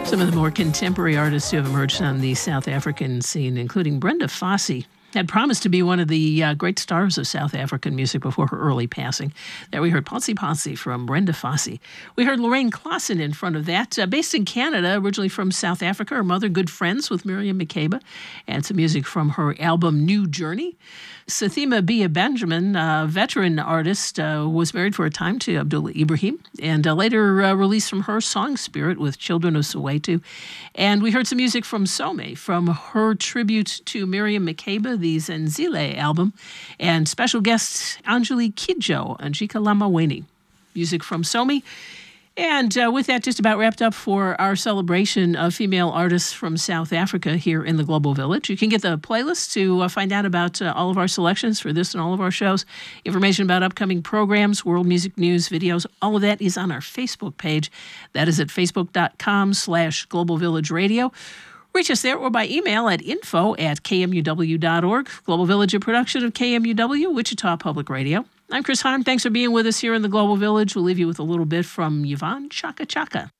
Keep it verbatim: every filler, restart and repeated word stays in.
Some of the more contemporary artists who have emerged on the South African scene, including Brenda Fassie, had promised to be one of the uh, great stars of South African music before her early passing. There we heard Potsy Potsy from Brenda Fassie. We heard Lorraine Klassen in front of that, uh, based in Canada, originally from South Africa. Her mother, good friends with Miriam Makeba, and some music from her album New Journey. Sathima Bia Benjamin, a veteran artist, uh, was married for a time to Abdullah Ibrahim, and uh, later uh, released from her Song Spirit with Children of Soweto. And we heard some music from Some, from her tribute to Miriam Makeba, the Zenzile album, and special guest Anjali Kidjo and Jika Lamaweni. Music from Some. And uh, with that, just about wrapped up for our celebration of female artists from South Africa here in the Global Village. You can get the playlist to uh, find out about uh, all of our selections for this and all of our shows. Information about upcoming programs, world music news, videos, all of that is on our Facebook page. That is at facebook.com slash Global Village Radio. Reach us there or by email at info at kmuw.org. Global Village, a production of K M U W, Wichita Public Radio. I'm Chris Hahn. Thanks for being with us here in the Global Village. We'll leave you with a little bit from Yvonne Chaka Chaka.